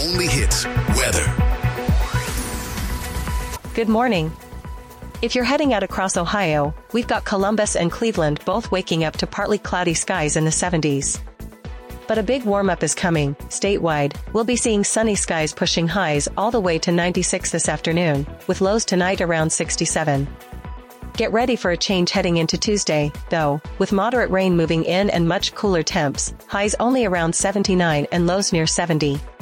only hits weather. Good morning. If you're heading out across Ohio, we've got Columbus and Cleveland both waking up to partly cloudy skies in the 70s. But a big warm-up is coming. Statewide, we'll be seeing sunny skies pushing highs all the way to 96 this afternoon, with lows tonight around 67. Get ready for a change heading into Tuesday, though, with moderate rain moving in and much cooler temps, highs only around 79 and lows near 70.